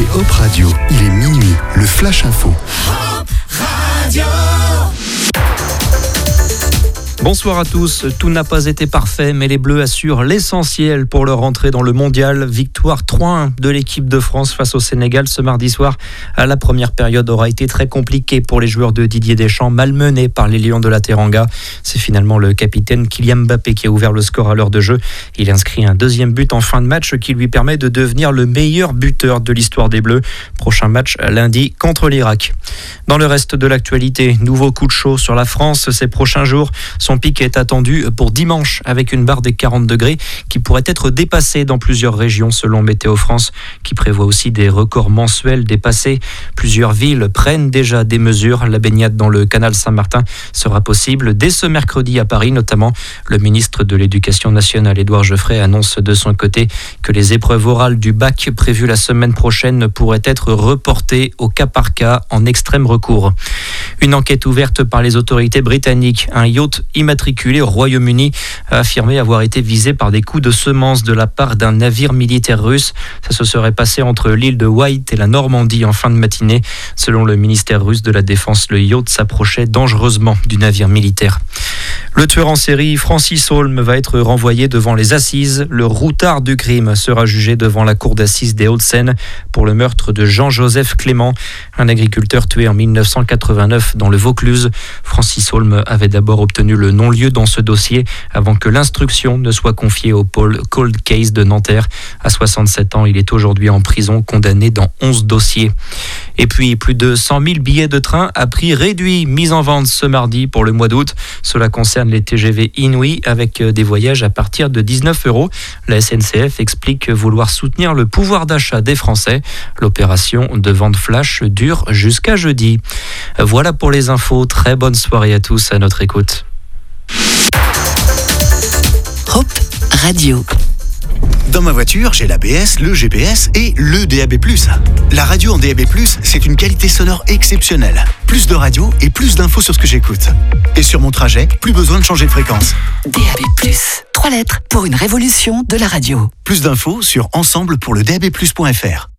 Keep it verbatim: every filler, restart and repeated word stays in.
écoutez Hop Radio, il est minuit, le Flash Info. Hop Radio. Bonsoir à tous. Tout n'a pas été parfait, mais les Bleus assurent l'essentiel pour leur entrée dans le mondial. Victoire trois un de l'équipe de France face au Sénégal ce mardi soir. La première période aura été très compliquée pour les joueurs de Didier Deschamps, malmenés par les Lions de la Teranga. C'est finalement le capitaine Kylian Mbappé qui a ouvert le score à l'heure de jeu. Il inscrit un deuxième but en fin de match qui lui permet de devenir le meilleur buteur de l'histoire des Bleus. Prochain match lundi contre l'Irak. Dans le reste de l'actualité, nouveau coup de chaud sur la France ces prochains jours. Son pic est attendu pour dimanche avec une barre des quarante degrés qui pourrait être dépassée dans plusieurs régions selon Météo France qui prévoit aussi des records mensuels dépassés. Plusieurs villes prennent déjà des mesures. La baignade dans le canal Saint-Martin sera possible dès ce mercredi à Paris notamment. Le ministre de l'Éducation nationale Édouard Geoffrey annonce de son côté que les épreuves orales du bac prévues la semaine prochaine pourraient être reportées au cas par cas en extrême recours. Une enquête ouverte par les autorités britanniques. Un yacht immatriculé au Royaume-Uni a affirmé avoir été visé par des coups de semonce de la part d'un navire militaire russe. Ça se serait passé entre l'île de White et la Normandie en fin de matinée. Selon le ministère russe de la Défense, le yacht s'approchait dangereusement du navire militaire. Le tueur en série Francis Holm va être renvoyé devant les assises. Le routard du crime sera jugé devant la cour d'assises des Hauts-de-Seine pour le meurtre de Jean-Joseph Clément, un agriculteur tué en mille neuf cent quatre-vingt-neuf dans le Vaucluse. Francis Holm avait d'abord obtenu le non-lieu dans ce dossier avant que l'instruction ne soit confiée au pôle Cold Case de Nanterre. À soixante-sept ans, il est aujourd'hui en prison, condamné dans onze dossiers. Et puis, plus de cent mille billets de train à prix réduit mis en vente ce mardi pour le mois d'août. Cela concerne les T G V Inouï avec des voyages à partir de dix-neuf euros. La S N C F explique vouloir soutenir le pouvoir d'achat des Français. L'opération de vente flash dure jusqu'à jeudi. Voilà pour les infos. Très bonne soirée à tous à notre écoute. Hop Radio. Dans ma voiture, j'ai l'A B S, le G P S et le D A B plus. La radio en D A B plus, c'est une qualité sonore exceptionnelle. Plus de radio et plus d'infos sur ce que j'écoute. Et sur mon trajet, plus besoin de changer de fréquence. D A B plus. Trois lettres pour une révolution de la radio. Plus d'infos sur ensemble pour le D A B plus point F R.